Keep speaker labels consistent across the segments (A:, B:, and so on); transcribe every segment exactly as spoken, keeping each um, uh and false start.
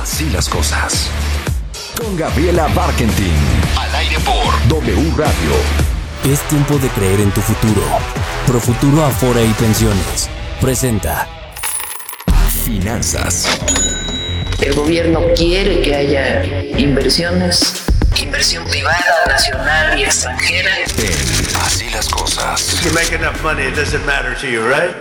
A: Así las cosas. Con Gabriela Barkentin. Al aire por W Radio.
B: Es tiempo de creer en tu futuro. Profuturo Afore y Pensiones presenta
A: Finanzas.
C: El gobierno quiere que haya inversiones, inversión privada, nacional y extranjera.
A: En Así las cosas.
D: If you make enough money, it doesn't matter to you, right?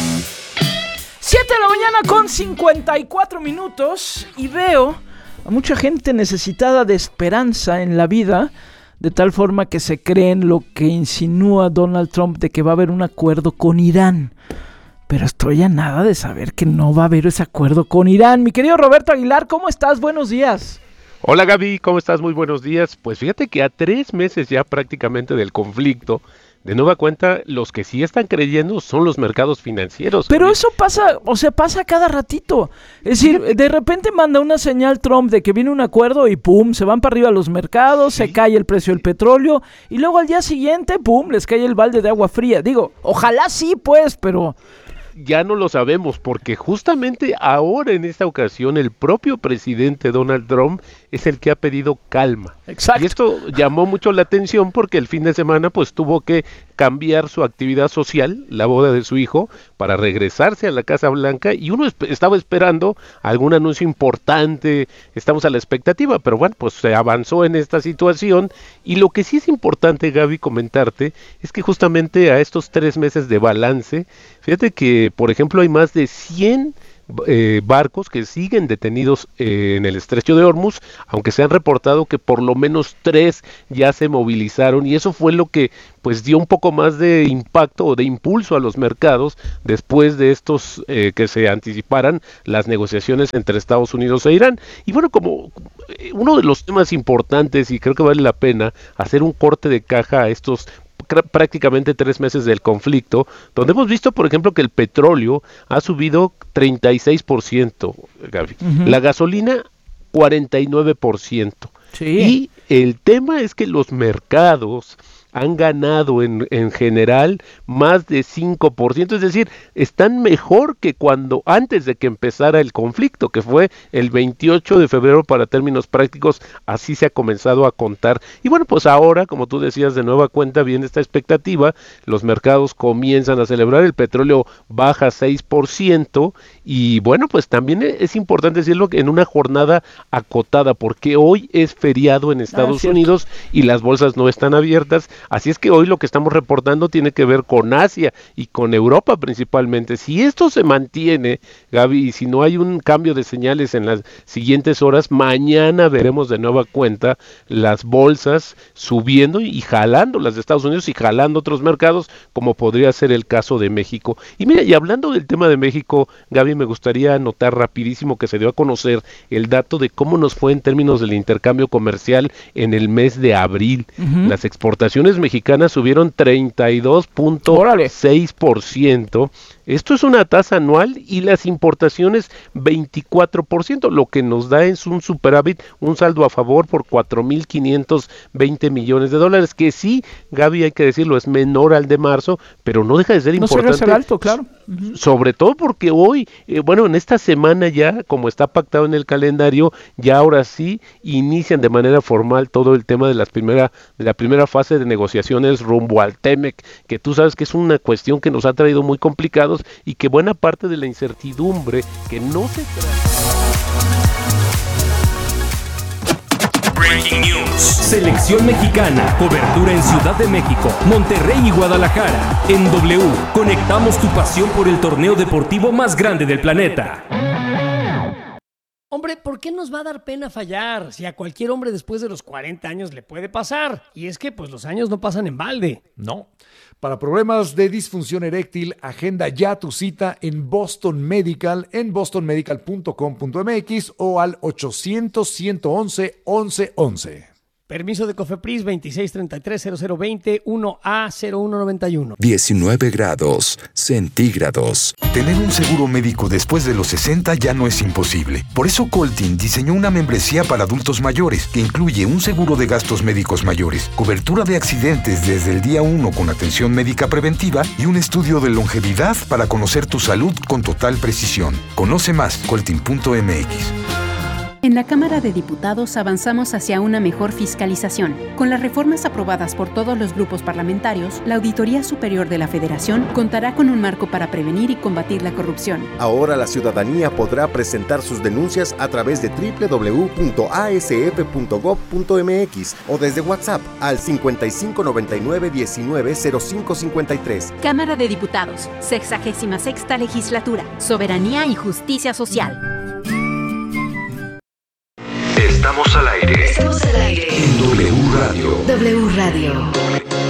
E: siete de la mañana con cincuenta y cuatro minutos y veo a mucha gente necesitada de esperanza en la vida, de tal forma que se creen lo que insinúa Donald Trump de que va a haber un acuerdo con Irán. Pero estoy a nada de saber que no va a haber ese acuerdo con Irán. Mi querido Roberto Aguilar, ¿cómo estás? Buenos días.
F: Hola Gaby, ¿cómo estás? Muy buenos días. Pues fíjate que a tres meses ya prácticamente del conflicto, de nueva cuenta, los que sí están creyendo son los mercados financieros.
E: Pero eso pasa, o sea, pasa cada ratito. Es decir, de repente manda una señal Trump de que viene un acuerdo y pum, se van para arriba los mercados, sí. Se cae el precio del petróleo y luego al día siguiente, pum, les cae el balde de agua fría. Digo, ojalá sí, pues, pero...
F: Ya no lo sabemos, porque justamente ahora en esta ocasión el propio presidente Donald Trump es el que ha pedido calma.
E: Exacto.
F: Y esto llamó mucho la atención porque el fin de semana pues tuvo que cambiar su actividad social, la boda de su hijo, para regresarse a la Casa Blanca y uno esp- estaba esperando algún anuncio importante, estamos a la expectativa, pero bueno, pues se avanzó en esta situación y lo que sí es importante, Gaby, comentarte es que justamente a estos tres meses de balance, fíjate que por ejemplo hay más de cien Eh, barcos que siguen detenidos eh, en el estrecho de Hormuz, aunque se han reportado que por lo menos tres ya se movilizaron y eso fue lo que pues dio un poco más de impacto o de impulso a los mercados después de estos eh, que se anticiparan las negociaciones entre Estados Unidos e Irán. Y bueno, como eh, uno de los temas importantes y creo que vale la pena hacer un corte de caja a estos prácticamente tres meses del conflicto, donde hemos visto, por ejemplo, que el petróleo ha subido treinta y seis por ciento, Gaby. Uh-huh. La gasolina, cuarenta y nueve por ciento. Sí. Y el tema es que los mercados han ganado en, en general más de cinco por ciento, es decir, están mejor que cuando antes de que empezara el conflicto, que fue el veintiocho de febrero para términos prácticos, así se ha comenzado a contar. Y bueno, pues ahora, como tú decías, de nueva cuenta viene esta expectativa, los mercados comienzan a celebrar, el petróleo baja seis por ciento y bueno, pues también es importante decirlo en una jornada acotada, porque hoy es feriado en Estados ah, Unidos y las bolsas no están abiertas. Así es que hoy lo que estamos reportando tiene que ver con Asia y con Europa principalmente. Si esto se mantiene, Gaby, y si no hay un cambio de señales en las siguientes horas, mañana veremos de nueva cuenta las bolsas subiendo y jalando las de Estados Unidos y jalando otros mercados, como podría ser el caso de México. Y mira, y hablando del tema de México, Gaby, me gustaría anotar rapidísimo que se dio a conocer el dato de cómo nos fue en términos del intercambio comercial en el mes de abril. Uh-huh. Las exportaciones mexicanas subieron treinta y dos punto seis por ciento. Esto es una tasa anual y las importaciones veinticuatro por ciento, lo que nos da es un superávit, un saldo a favor por cuatro mil quinientos veinte millones de dólares, que sí, Gaby, hay que decirlo, es menor al de marzo, pero no deja de ser no importante. No ser alto, claro. Uh-huh. Sobre todo porque hoy, eh, bueno, en esta semana ya, como está pactado en el calendario, ya ahora sí inician de manera formal todo el tema de, las primera, de la primera fase de negociaciones rumbo al TEMEC, que tú sabes que es una cuestión que nos ha traído muy complicados y que buena parte de la incertidumbre que no se trata.
G: Breaking News. Selección mexicana, cobertura en Ciudad de México, Monterrey y Guadalajara. En W, conectamos tu pasión por el torneo deportivo más grande del planeta.
H: Hombre, ¿por qué nos va a dar pena fallar? Si a cualquier hombre después de los cuarenta años le puede pasar. Y es que pues los años no pasan en balde.
I: No. Para problemas de disfunción eréctil, agenda ya tu cita en Boston Medical en boston medical punto com punto m x o al ochocientos, ciento once, once once.
H: Permiso de COFEPRIS veintiséis treinta y tres cero cero veinte uno A cero uno noventa y uno.
A: diecinueve grados centígrados.
J: Tener un seguro médico después de los sesenta ya no es imposible. Por eso Coltin diseñó una membresía para adultos mayores que incluye un seguro de gastos médicos mayores, cobertura de accidentes desde el día uno con atención médica preventiva y un estudio de longevidad para conocer tu salud con total precisión. Conoce más, coltin punto m x.
K: En la Cámara de Diputados avanzamos hacia una mejor fiscalización. Con las reformas aprobadas por todos los grupos parlamentarios, la Auditoría Superior de la Federación contará con un marco para prevenir y combatir la corrupción.
L: Ahora la ciudadanía podrá presentar sus denuncias a través de doble u doble u doble u punto a s f punto gob punto m x o desde WhatsApp al cincuenta y cinco noventa y nueve diecinueve cero cinco cincuenta y tres.
K: Cámara de Diputados, sexagésima sexta Legislatura, Soberanía y Justicia Social.
A: Estamos al aire.
C: Estamos al aire.
A: En W Radio.
C: W Radio.